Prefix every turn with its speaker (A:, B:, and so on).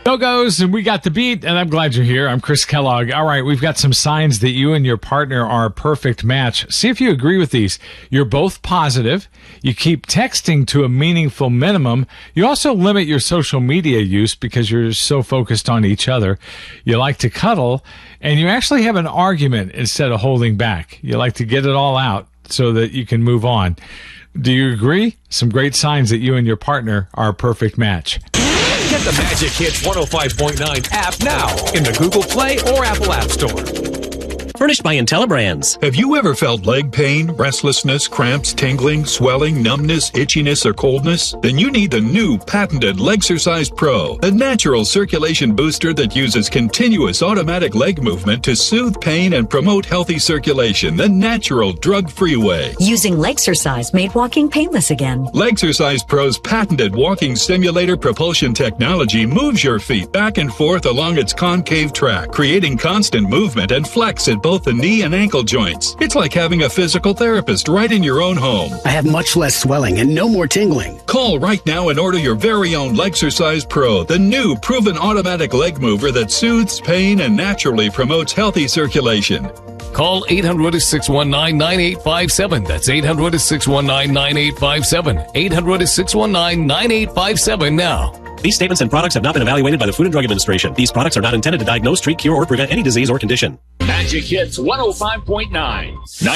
A: Go-Go's, and we got the beat, and I'm glad you're here. I'm Chris Kellogg. All right, we've got some signs that you and your partner are a perfect match. See if you agree with these. You're both positive. You keep texting to a meaningful minimum. You also limit your social media use because you're so focused on each other. You like to cuddle, and you actually have an argument instead of holding back. You like to get it all out so that you can move on. Do you agree? Some great signs that you and your partner are a perfect match.
B: Get the Magic Hits 105.9 app now in the Google Play or Apple App Store.
C: Furnished by IntelliBrands.
D: Have you ever felt leg pain, restlessness, cramps, tingling, swelling, numbness, itchiness, or coldness? Then you need the new patented Legsercise Pro, the natural circulation booster that uses continuous automatic leg movement to soothe pain and promote healthy circulation the natural, drug-free way.
E: Using Legsercise made walking painless again.
D: Legsercise Pro's patented walking simulator propulsion technology moves your feet back and forth along its concave track, creating constant movement and flex at both the knee and ankle joints. It's like having a physical therapist right in your own home.
F: I have much less swelling and no more tingling.
D: Call right now and order your very own Legsercise Pro, the new proven automatic leg mover that soothes pain and naturally promotes healthy circulation.
G: Call 800-619-9857. That's 800-619-9857. 800-619-9857 now.
C: These statements and products have not been evaluated by the Food and Drug Administration. These products are not intended to diagnose, treat, cure, or prevent any disease or condition.
B: Magic Hits 105.9.